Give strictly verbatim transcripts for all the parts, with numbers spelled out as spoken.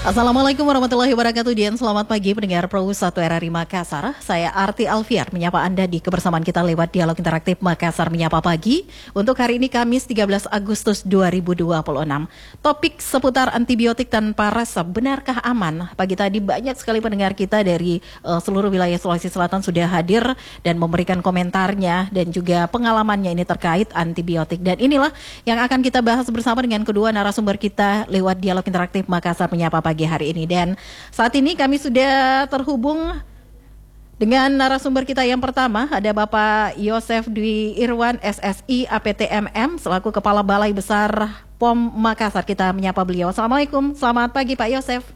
Assalamualaikum warahmatullahi wabarakatuh dan selamat pagi pendengar Pro satu R R I Makassar. Saya Arti Alfiar menyapa Anda di kebersamaan kita lewat dialog interaktif Makassar Menyapa Pagi. Untuk hari ini Kamis tiga belas Agustus dua ribu dua puluh enam. Topik seputar antibiotik tanpa resep, benarkah aman? Pagi tadi banyak sekali pendengar kita dari uh, seluruh wilayah Sulawesi Selatan sudah hadir dan memberikan komentarnya dan juga pengalamannya ini terkait antibiotik. Dan inilah yang akan kita bahas bersama dengan kedua narasumber kita lewat dialog interaktif Makassar Menyapa Pagi hari ini. Dan saat ini kami sudah terhubung dengan narasumber kita yang pertama, ada Bapak Yosef Dwi Irwan S S I A P T M M selaku Kepala Balai Besar P O M Makassar. Kita menyapa beliau. Assalamualaikum, selamat pagi Pak Yosef.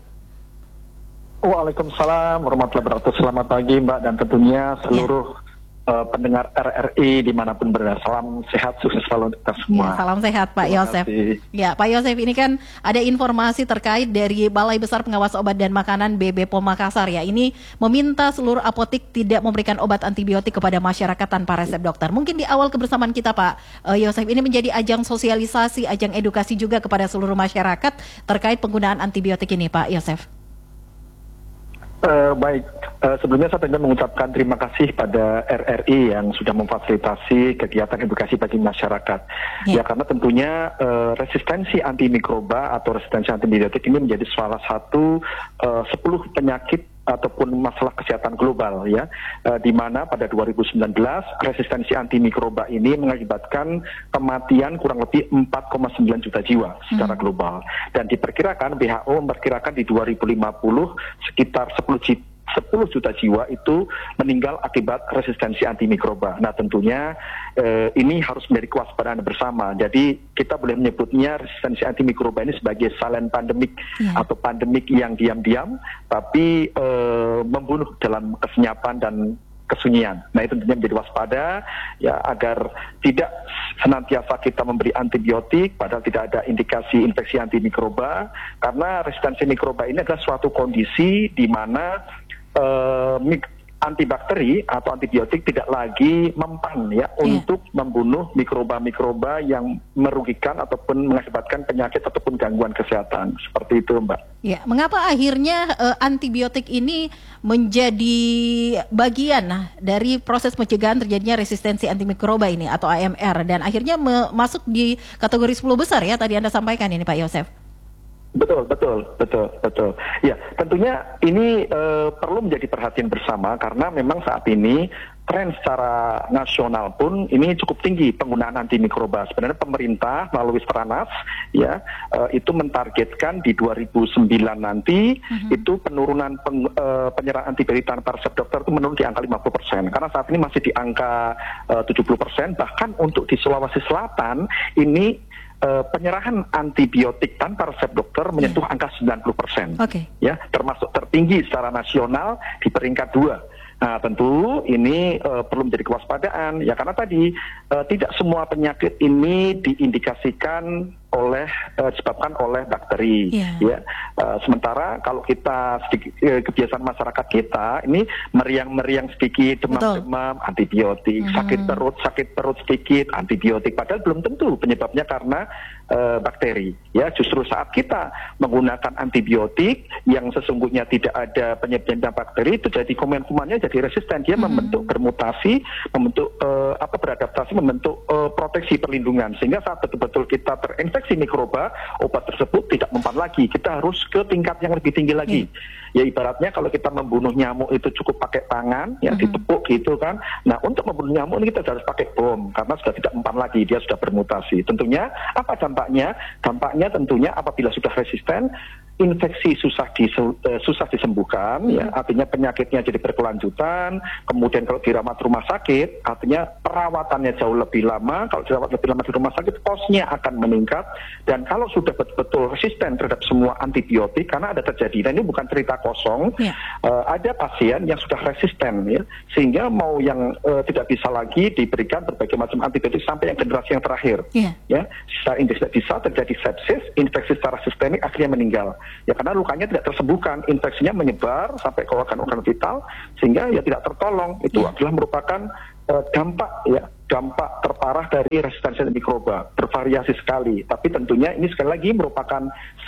Waalaikumsalam warahmatullahi wabarakatuh. Selamat pagi Mbak dan tentunya seluruh ya. Uh, pendengar R R I dimanapun berada. Salam sehat, sukses selalu untuk kita semua. Ya, salam sehat Pak Yosef. Ya Pak Yosef, ini kan ada informasi terkait dari Balai Besar Pengawas Obat dan Makanan B B P O M Makassar ya. Ini meminta seluruh apotik tidak memberikan obat antibiotik kepada masyarakat tanpa resep dokter. Mungkin di awal kebersamaan kita Pak uh, Yosef, ini menjadi ajang sosialisasi, ajang edukasi juga kepada seluruh masyarakat terkait penggunaan antibiotik ini Pak Yosef. Uh, baik, uh, sebelumnya saya ingin mengucapkan terima kasih pada R R I yang sudah memfasilitasi kegiatan edukasi bagi masyarakat. Ya, ya karena tentunya uh, resistensi antimikroba atau resistensi antibiotik ini menjadi salah satu uh, sepuluh penyakit ataupun masalah kesehatan global ya, e, di mana pada dua ribu sembilan belas resistensi antimikroba ini mengakibatkan kematian kurang lebih empat koma sembilan juta jiwa secara hmm. global, dan diperkirakan W H O memperkirakan di dua ribu lima puluh sekitar sepuluh juta jiwa itu meninggal akibat resistensi antimikroba. Nah tentunya eh, ini harus menjadi kewaspadaan bersama. Jadi kita boleh menyebutnya resistensi antimikroba ini sebagai silent pandemic yeah. atau pandemik yang diam-diam tapi eh, membunuh dalam kesenyapan dan kesunyian. Nah itu tentunya menjadi waspada ya agar tidak senantiasa kita memberi antibiotik padahal tidak ada indikasi infeksi antimikroba, karena resistensi mikroba ini adalah suatu kondisi di mana Uh, antibakteri atau antibiotik tidak lagi mempan ya yeah. untuk membunuh mikroba-mikroba yang merugikan ataupun mengakibatkan penyakit ataupun gangguan kesehatan. Seperti itu Mbak. Ya, mengapa akhirnya uh, antibiotik ini menjadi bagian nah, dari proses pencegahan terjadinya resistensi antimikroba ini atau A M R dan akhirnya me- masuk di kategori sepuluh besar ya tadi Anda sampaikan ini Pak Yosef? Betul, betul, betul, betul. Ya, tentunya ini uh, perlu menjadi perhatian bersama karena memang saat ini tren secara nasional pun ini cukup tinggi penggunaan antimikroba. Sebenarnya pemerintah melalui Stranas ya uh, itu mentargetkan di dua ribu sembilan nanti uh-huh. itu penurunan peng, uh, penyerahan antibiotik tanpa resep dokter itu menurun di angka lima puluh persen. Karena saat ini masih di angka uh, tujuh puluh persen, bahkan untuk di Sulawesi Selatan ini Uh, penyerahan antibiotik tanpa resep dokter menyentuh yeah. angka sembilan puluh persen, okay. ya termasuk tertinggi secara nasional di peringkat dua. Nah tentu ini uh, perlu menjadi kewaspadaan ya karena tadi uh, tidak semua penyakit ini diindikasikan oleh uh, disebabkan oleh bakteri yeah. ya uh, sementara kalau kita sedikit, uh, kebiasaan masyarakat kita ini meriang-meriang sedikit demam-demam antibiotik, mm-hmm. sakit perut sakit perut sedikit antibiotik, padahal belum tentu penyebabnya karena uh, bakteri ya. Justru saat kita menggunakan antibiotik yang sesungguhnya tidak ada penyebabnya bakteri, itu jadi kuman-kumannya jadi resisten, dia mm-hmm. membentuk bermutasi, membentuk uh, apa beradaptasi, membentuk uh, proteksi perlindungan sehingga saat betul-betul kita terinfeksi infeksi mikroba, obat tersebut tidak mempan lagi. Kita harus ke tingkat yang lebih tinggi lagi. Hmm. Ya ibaratnya kalau kita membunuh nyamuk itu cukup pakai tangan, ya hmm. ditepuk gitu kan. Nah untuk membunuh nyamuk ini kita harus pakai bom karena sudah tidak mempan lagi, dia sudah bermutasi. Tentunya apa dampaknya? Dampaknya tentunya apabila sudah resisten, infeksi susah disu, uh, susah disembuhkan, hmm. ya artinya penyakitnya jadi berkelanjutan. Kemudian kalau dirawat rumah sakit, artinya perawatannya jauh lebih lama. Kalau dirawat lebih lama di rumah sakit, kosnya akan meningkat. Dan kalau sudah betul-betul resisten terhadap semua antibiotik, karena ada terjadi, dan ini bukan cerita kosong, yeah. uh, ada pasien yang sudah resisten, ya, sehingga mau yang uh, tidak bisa lagi diberikan berbagai macam antibiotik sampai yang generasi yang terakhir, yeah. ya, secara tidak bisa terjadi sepsis, infeksi secara sistemik akhirnya meninggal, ya karena lukanya tidak tersembuhkan, infeksinya menyebar sampai ke organ-organ vital, sehingga ya tidak tertolong. Itu yeah. adalah merupakan uh, dampak ya. dampak terparah dari resistensi mikroba, bervariasi sekali. Tapi tentunya ini sekali lagi merupakan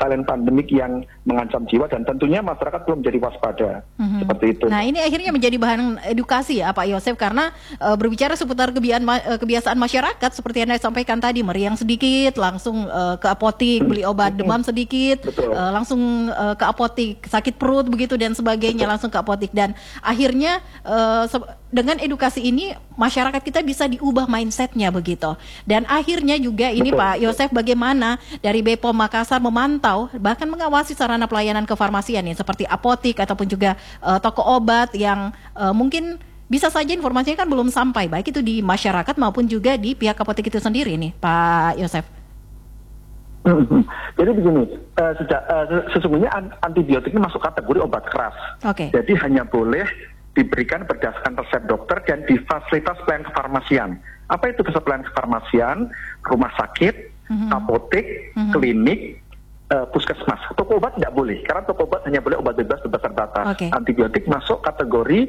silent pandemik yang mengancam jiwa dan tentunya masyarakat belum jadi waspada. Mm-hmm. Seperti itu. Nah, ini akhirnya menjadi bahan edukasi ya Pak Yosef, karena uh, berbicara seputar kebiasaan, uh, kebiasaan masyarakat seperti yang Anda sampaikan tadi, meriang sedikit langsung uh, ke apotik beli obat demam sedikit, uh, langsung uh, ke apotik sakit perut begitu dan sebagainya. Betul. Langsung ke apotik, dan akhirnya uh, dengan edukasi ini masyarakat kita bisa diubah mindsetnya begitu. Dan akhirnya juga ini betul, Pak Yosef, bagaimana dari B P O M Makassar memantau bahkan mengawasi sarana pelayanan kefarmasian ya, seperti apotik ataupun juga uh, toko obat yang uh, mungkin bisa saja informasinya kan belum sampai, baik itu di masyarakat maupun juga di pihak apotek itu sendiri nih Pak Yosef. Hmm, jadi begini, uh, sejak, uh, sesungguhnya antibiotik ini masuk kategori obat keras. Okay. Jadi hanya boleh diberikan berdasarkan resep dokter dan di fasilitas pelayanan kefarmasian. Apa itu pelayanan kefarmasian? Rumah sakit, mm-hmm. apotek, mm-hmm. klinik, uh, puskesmas. Toko obat tidak boleh, karena toko obat hanya boleh obat bebas bebas terbatas. Okay. Antibiotik masuk kategori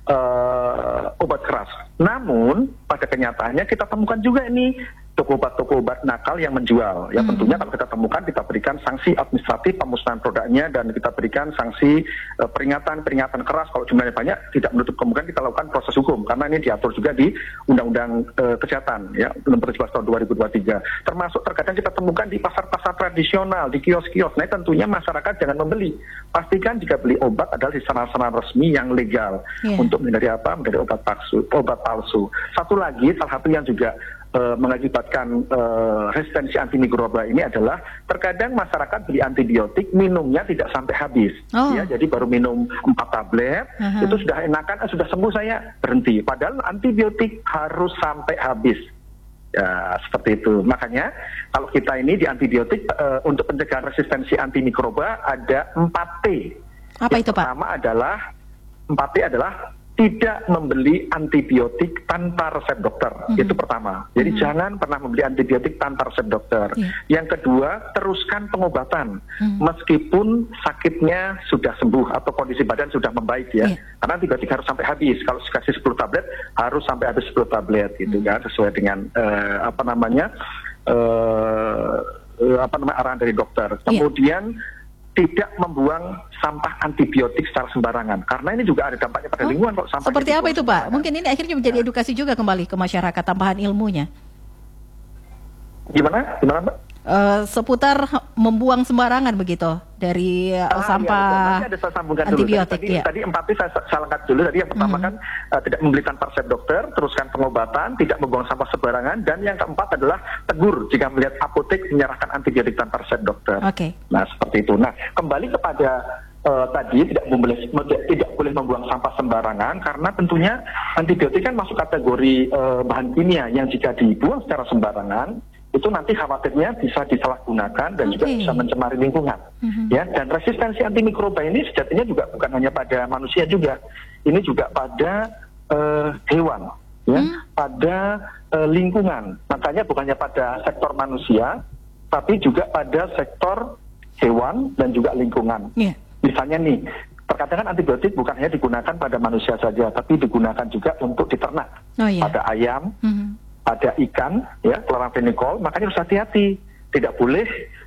uh, obat keras. Namun pada kenyataannya kita temukan juga ini toko obat-toko obat nakal yang menjual. Ya, hmm. tentunya kalau kita temukan, kita berikan sanksi administratif pemusnahan produknya dan kita berikan sanksi uh, peringatan-peringatan keras. Kalau jumlahnya banyak, tidak menutup kemungkinan kita lakukan proses hukum karena ini diatur juga di Undang-Undang uh, Kesehatan ya nomor tujuh belas tahun dua ribu dua puluh tiga. Termasuk terkadang kita temukan di pasar-pasar tradisional, di kios-kios. Nah, tentunya masyarakat jangan membeli. Pastikan jika beli obat adalah di sana-sana resmi yang legal. Yeah. Untuk menghindari apa? Menghindari obat palsu. Obat palsu. Satu lagi, salah satu yang juga Uh, mengakibatkan uh, resistensi antimikroba ini adalah terkadang masyarakat beli antibiotik minumnya tidak sampai habis. Oh. Ya, jadi baru minum empat tablet, uh-huh. itu sudah enakan, eh, sudah sembuh saya berhenti. Padahal antibiotik harus sampai habis. Ya, seperti itu. Makanya kalau kita ini di antibiotik uh, untuk pencegahan resistensi antimikroba ada empat T. Apa yang itu, Pak? Pertama adalah empat T adalah tidak membeli antibiotik tanpa resep dokter. Mm-hmm. Itu pertama. Jadi mm-hmm. jangan pernah membeli antibiotik tanpa resep dokter. Yeah. Yang kedua, teruskan pengobatan. Mm-hmm. Meskipun sakitnya sudah sembuh atau kondisi badan sudah membaik ya. Yeah. Karena antibiotik harus sampai habis. Kalau dikasih sepuluh tablet, harus sampai habis sepuluh tablet gitu mm-hmm. kan. Sesuai dengan uh, apa namanya uh, uh, apa namanya arahan dari dokter. Kemudian yeah. tidak membuang sampah antibiotik secara sembarangan. Karena ini juga ada dampaknya pada oh, lingkungan. Kalau sampah seperti apa itu Pak? Mungkin ini akhirnya menjadi edukasi juga kembali ke masyarakat, tambahan ilmunya. Gimana? Gimana Mbak? Uh, seputar membuang sembarangan begitu dari uh, ah, sampah ya, ada antibiotik. Tadi, ya. tadi empat saya, saya lengkap dulu. Tadi yang pertama hmm. kan uh, tidak membeli tanpa resep dokter, teruskan pengobatan, tidak membuang sampah sembarangan, dan yang keempat adalah tegur jika melihat apotek menyerahkan antibiotik tanpa resep dokter. Okay. Nah seperti itu. Nah kembali kepada uh, tadi tidak boleh tidak boleh membuang sampah sembarangan karena tentunya antibiotik kan masuk kategori uh, bahan kimia yang jika dibuang secara sembarangan itu nanti khawatirnya bisa disalahgunakan dan okay. juga bisa mencemari lingkungan. Mm-hmm. Ya, dan resistensi antimikroba ini sejatinya juga bukan hanya pada manusia juga, ini juga pada uh, hewan, ya, mm. pada uh, lingkungan. Makanya bukannya pada sektor manusia, tapi juga pada sektor hewan dan juga lingkungan. Yeah. Misalnya nih, terkadang kan antibiotik bukan hanya digunakan pada manusia saja, tapi digunakan juga untuk diternak, oh, yeah. pada ayam. Mm-hmm. ada ikan, ya, chloramphenicol, makanya harus hati-hati. Tidak boleh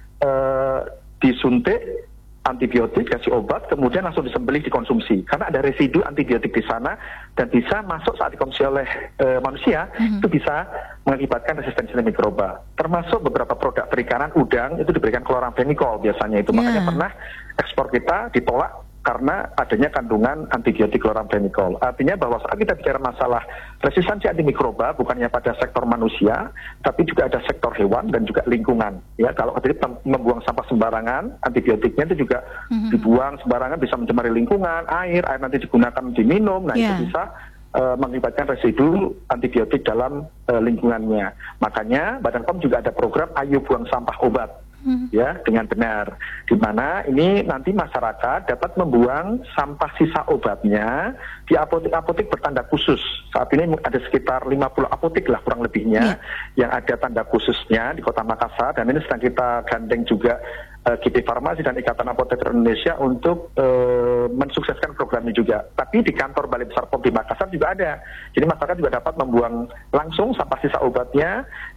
uh, disuntik antibiotik, kasih obat, kemudian langsung disembelih dikonsumsi. Karena ada residu antibiotik di sana, dan bisa masuk saat dikonsumsi oleh uh, manusia, mm-hmm. itu bisa mengakibatkan resistensi mikroba. Termasuk beberapa produk perikanan, udang, itu diberikan chloramphenicol biasanya itu. Yeah. Makanya pernah ekspor kita ditolak karena adanya kandungan antibiotik chloramphenicol. Artinya bahwa saat kita bicara masalah resistensi antimikroba bukannya pada sektor manusia, tapi juga ada sektor hewan dan juga lingkungan. Ya, kalau kita membuang sampah sembarangan, antibiotiknya itu juga mm-hmm. dibuang sembarangan bisa mencemari lingkungan, air, air nanti digunakan diminum, nah yeah. itu bisa uh, mengakibatkan residu antibiotik dalam uh, lingkungannya. Makanya Badan P O M juga ada program Ayo Buang Sampah Obat. Hmm. Ya, dengan benar. Di mana ini nanti masyarakat dapat membuang sampah sisa obatnya di apotek-apotek bertanda khusus. Saat ini ada sekitar lima puluh apotek lah kurang lebihnya yeah. yang ada tanda khususnya di Kota Makassar, dan ini sedang kita gandeng juga uh, G P Farmasi dan Ikatan Apoteker Indonesia untuk uh, mensukseskan program ini juga. Tapi di kantor Balai Besar P O M di Makassar juga ada. Jadi masyarakat juga dapat membuang langsung sampah sisa obatnya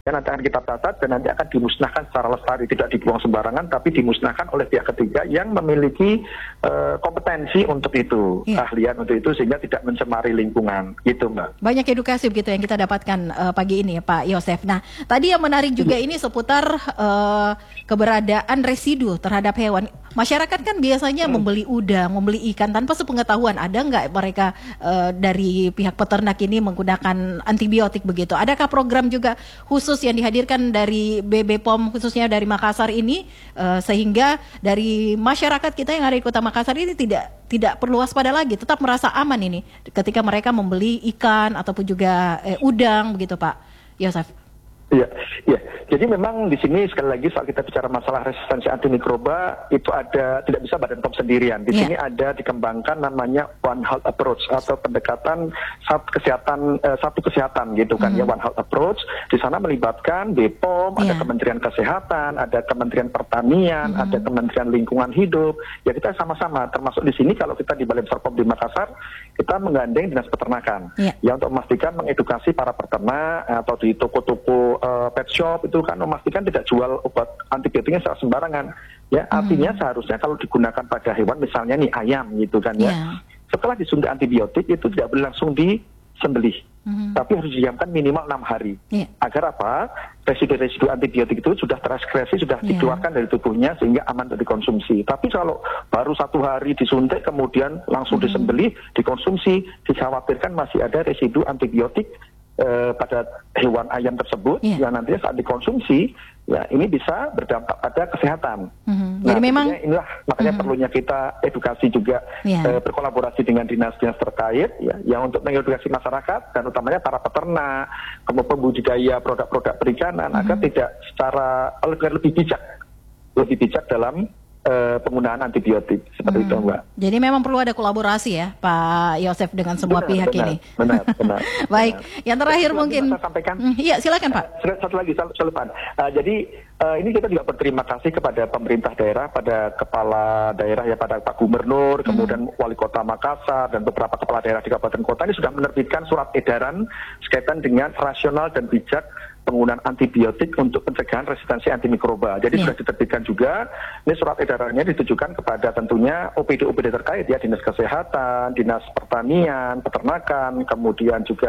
yang nanti akan kita catat dan nanti akan dimusnahkan secara lestari, tidak dibuang sembarangan, tapi dimusnahkan oleh pihak ketiga yang memiliki uh, kompetensi untuk itu, yeah. keahlian untuk itu, sehingga tidak mencemari lingkungan, gitu Mbak. Banyak edukasi begitu yang kita dapatkan uh, pagi ini ya Pak Yosef. Nah, tadi yang menarik juga ini seputar uh, keberadaan residu terhadap hewan. Masyarakat kan biasanya hmm. membeli udang, membeli ikan tanpa sepengetahuan. Ada nggak mereka uh, dari pihak peternak ini menggunakan antibiotik begitu? Adakah program juga khusus yang dihadirkan dari B B P O M khususnya dari Makassar ini uh, sehingga dari masyarakat kita yang ada di Kota Makassar ini tidak tidak perlu waspada lagi, tetap merasa aman ini ketika mereka membeli ikan ataupun juga eh, udang begitu Pak Yosef? Iya, iya. Jadi memang di sini sekali lagi saat kita bicara masalah resistensi antimikroba itu ada, tidak bisa Badan P O M sendirian. Di yeah. sini ada dikembangkan namanya One Health Approach atau pendekatan satu kesehatan eh, satu kesehatan gitu kan mm. ya, One Health Approach. Di sana melibatkan B P O M, yeah. ada Kementerian Kesehatan, ada Kementerian Pertanian, mm. ada Kementerian Lingkungan Hidup. Ya kita sama-sama, termasuk di sini kalau kita di Balai Besar P O M di Makassar, kita menggandeng Dinas Peternakan yeah. ya untuk memastikan mengedukasi para peternak atau di toko-toko Uh, pet shop itu kan memastikan tidak jual obat antibiotiknya secara sembarangan ya, artinya hmm. seharusnya kalau digunakan pada hewan misalnya nih ayam gitu kan ya, yeah. setelah disuntik antibiotik itu tidak boleh langsung disembelih, hmm. tapi harus didiamkan minimal enam hari yeah. agar apa, residu-residu antibiotik itu sudah terekskresi, sudah yeah. dikeluarkan dari tubuhnya sehingga aman untuk dikonsumsi. Tapi kalau baru satu hari disuntik kemudian langsung hmm. disembelih, dikonsumsi, dikhawatirkan masih ada residu antibiotik Eh, pada hewan ayam tersebut yeah. yang nantinya saat dikonsumsi ya ini bisa berdampak pada kesehatan. Mm-hmm. Nah, jadi memang inilah makanya mm-hmm. perlunya kita edukasi juga yeah. eh, berkolaborasi dengan dinas-dinas terkait ya yang untuk mengedukasi masyarakat dan utamanya para peternak, kemudian pembudidaya produk-produk perikanan mm-hmm. agar tidak secara lebih, lebih bijak, lebih bijak dalam Uh, penggunaan antibiotik seperti hmm. itu Mbak. Jadi memang perlu ada kolaborasi ya Pak Yosef dengan semua benar, pihak benar, ini. Benar, benar. Baik, benar. yang terakhir Satu mungkin. Sampaikan. Hmm, iya silakan Pak. Uh, satu lagi, satu lupa. Uh, jadi uh, ini kita juga berterima kasih kepada pemerintah daerah, pada kepala daerah ya, pada Pak Gubernur, hmm. kemudian Wali Kota Makassar dan beberapa kepala daerah di kabupaten kota ini sudah menerbitkan surat edaran berkaitan dengan rasional dan bijak penggunaan antibiotik untuk pencegahan resistensi antimikroba. Jadi yeah. sudah diterbitkan juga. Ini surat edarannya ditujukan kepada tentunya O P D O P D terkait ya, Dinas Kesehatan, Dinas Pertanian, Peternakan, kemudian juga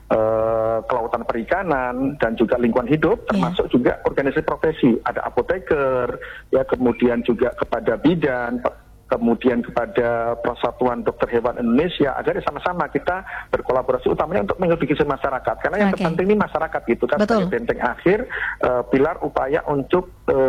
eh, Kelautan Perikanan dan juga Lingkungan Hidup, termasuk yeah. juga organisasi profesi. Ada apoteker, ya kemudian juga kepada bidan, kemudian kepada Persatuan Dokter Hewan Indonesia agar sama-sama kita berkolaborasi utamanya untuk mengedukasi masyarakat karena yang okay. terpenting ini masyarakat gitu kan sebagai benteng akhir uh, pilar upaya untuk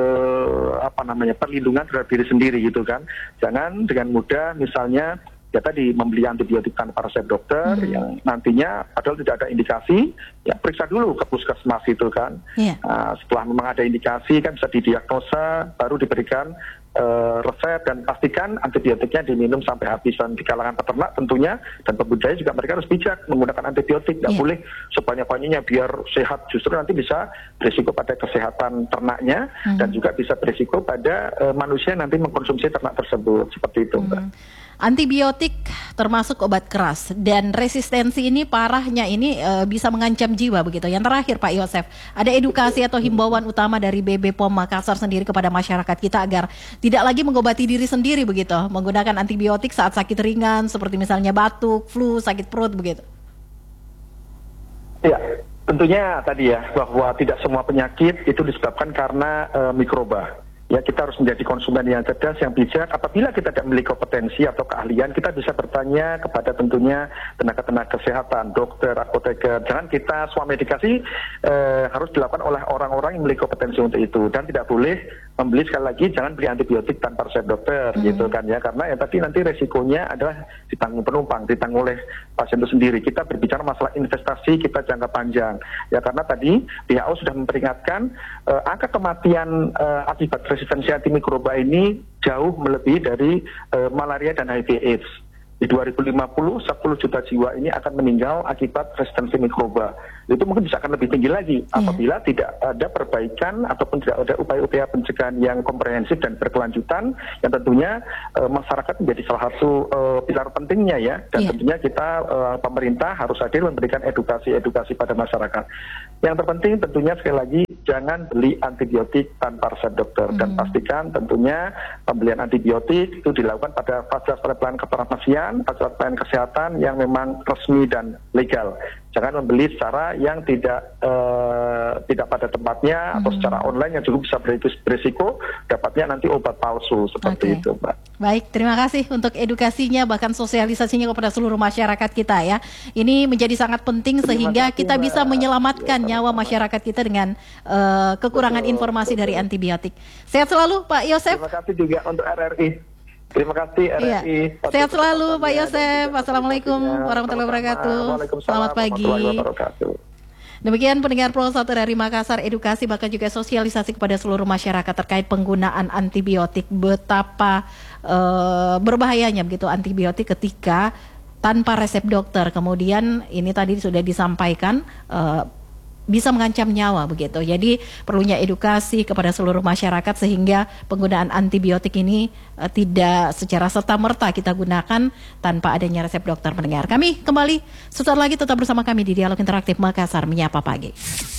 uh, apa namanya perlindungan terhadap diri sendiri gitu kan, jangan dengan mudah misalnya ya tadi membeli antibiotik tanpa resep dokter hmm. yang nantinya padahal tidak ada indikasi ya periksa dulu ke puskesmas itu kan yeah. uh, setelah memang ada indikasi kan bisa didiagnosa baru diberikan Uh, resep dan pastikan antibiotiknya diminum sampai habis. Dan di kalangan peternak tentunya dan pembudidaya juga mereka harus bijak menggunakan antibiotik, tidak yeah. boleh sebanyak-banyaknya biar sehat, justru nanti bisa berisiko pada kesehatan ternaknya mm-hmm. dan juga bisa berisiko pada uh, manusia nanti mengkonsumsi ternak tersebut, seperti itu Mbak. Mm-hmm. Antibiotik termasuk obat keras dan resistensi ini parahnya ini e, bisa mengancam jiwa begitu. Yang terakhir Pak Yosef, ada edukasi atau himbauan utama dari B B P O M Makassar sendiri kepada masyarakat kita agar tidak lagi mengobati diri sendiri begitu, menggunakan antibiotik saat sakit ringan seperti misalnya batuk, flu, sakit perut begitu. Ya, tentunya tadi ya bahwa tidak semua penyakit itu disebabkan karena e, mikroba. Ya kita harus menjadi konsumen yang cerdas, yang bijak. Apabila kita tidak memiliki kompetensi atau keahlian, kita bisa bertanya kepada tentunya tenaga-tenaga kesehatan, dokter, apoteker. Jangan kita swamedikasi eh, harus dilakukan oleh orang-orang yang memiliki kompetensi untuk itu. Dan tidak boleh membeli, sekali lagi, jangan beli antibiotik tanpa resep dokter, hmm. gitu kan ya. Karena ya tadi nanti resikonya adalah ditanggung penumpang, ditanggung oleh pasien itu sendiri. Kita berbicara masalah investasi kita jangka panjang. Ya karena tadi W H O sudah memperingatkan eh, angka kematian eh, akibat resistensi antimikroba ini jauh melebihi dari uh, malaria dan H I V AIDS. Di dua ribu lima puluh, sepuluh juta jiwa ini akan meninggal akibat resistensi mikroba. itu mungkin bisa akan lebih tinggi lagi apabila yeah. tidak ada perbaikan ataupun tidak ada upaya-upaya pencegahan yang komprehensif dan berkelanjutan, yang tentunya uh, masyarakat menjadi salah satu uh, pilar pentingnya ya, dan yeah. tentunya kita uh, pemerintah harus hadir memberikan edukasi-edukasi pada masyarakat. Yang terpenting tentunya sekali lagi jangan beli antibiotik tanpa resep dokter, mm. dan pastikan tentunya pembelian antibiotik itu dilakukan pada fasilitas pelayanan kefarmasian, fasilitas pelayanan kesehatan yang memang resmi dan legal. Jangan membeli secara yang tidak uh, tidak pada tempatnya hmm. atau secara online yang juga bisa berisiko dapatnya nanti obat palsu seperti okay. itu, Mbak. Baik, terima kasih untuk edukasinya bahkan sosialisasinya kepada seluruh masyarakat kita ya. Ini menjadi sangat penting terima sehingga kasih, kita Mbak. bisa menyelamatkan ya, nyawa masyarakat kita dengan uh, kekurangan betul, informasi betul. dari antibiotik. Sehat selalu Pak Yosef. Terima kasih juga untuk R R I. Terima kasih R R I. Iya. Sehat selalu Pak Yosef. Assalamualaikum warahmatullahi wabarakatuh. Selamat pagi. Demikian pendengar Pro satu R R I Makassar, edukasi bahkan juga sosialisasi kepada seluruh masyarakat terkait penggunaan antibiotik, betapa uh, berbahayanya begitu antibiotik ketika tanpa resep dokter. Kemudian ini tadi sudah disampaikan uh, bisa mengancam nyawa begitu. Jadi perlunya edukasi kepada seluruh masyarakat sehingga penggunaan antibiotik ini uh, tidak secara serta-merta kita gunakan tanpa adanya resep dokter. Mendengar kami kembali sesaat lagi, tetap bersama kami di Dialog Interaktif Makassar Menyapa Pagi.